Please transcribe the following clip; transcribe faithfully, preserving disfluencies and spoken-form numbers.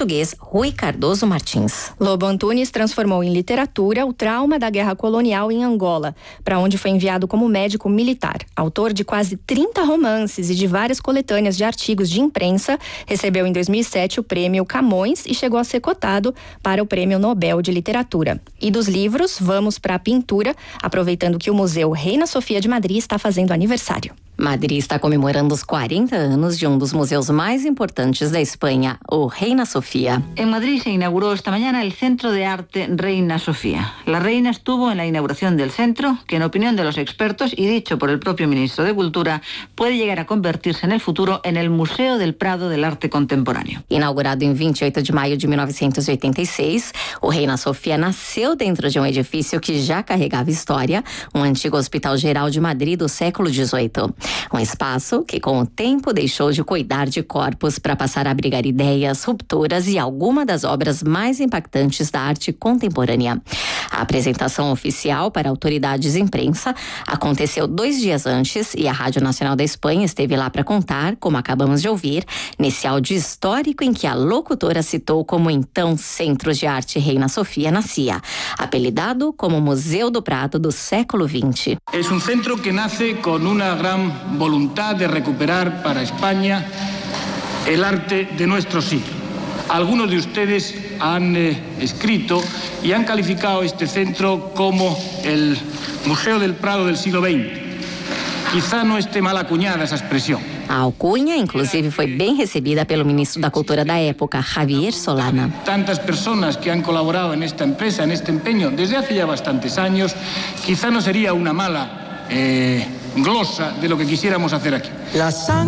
português Rui Cardoso Martins. Lobo Antunes transformou em literatura o trauma da guerra colonial em Angola, para onde foi enviado como médico militar. Autor de quase trinta romances e de várias coletâneas de artigos de imprensa, recebeu em dois mil e sete o prêmio Camões e chegou a ser cotado para o prêmio Nobel de Literatura. E dos livros, vamos para a pintura, aproveitando que o Museu Reina Sofia de Madrid está fazendo aniversário. Madrid está comemorando os quarenta anos de um dos museus mais importantes da Espanha, o Reina Sofía. En Madrid se inauguró esta mañana el Centro de Arte Reina Sofía. La reina estuvo en la inauguración del centro, que en opinión de los expertos y dicho por el propio ministro de Cultura, puede llegar a convertirse en el futuro en el Museo del Prado del Arte Contemporáneo. Inaugurado em vinte e oito de maio de mil novecentos e oitenta e seis, o Reina Sofía nasceu dentro de um edifício que já carregava história, um antigo hospital geral de Madrid do século dezoito. Um espaço que, com o tempo, deixou de cuidar de corpos para passar a abrigar ideias, rupturas e alguma das obras mais impactantes da arte contemporânea. A apresentação oficial para autoridades e imprensa aconteceu dois dias antes e a Rádio Nacional da Espanha esteve lá para contar, como acabamos de ouvir, nesse áudio histórico em que a locutora citou como então Centro de Arte Reina Sofía nascia, apelidado como Museu do Prado do século vinte. É um centro que nasce com uma grande voluntad de recuperar para España el arte de nuestro siglo. Algunos de ustedes han eh, escrito y han calificado este centro como el Museo del Prado del siglo veinte. Quizá no esté mal acuñada esa expresión. A alcunha, inclusive, foi bem recebida pelo ministro da Cultura da época, Javier Solana. Tantas personas que han colaborado en esta empresa, en este empeño, desde hace ya bastantes años, quizá no sería una mala eh, glosa de lo que quisiéramos hacer aquí.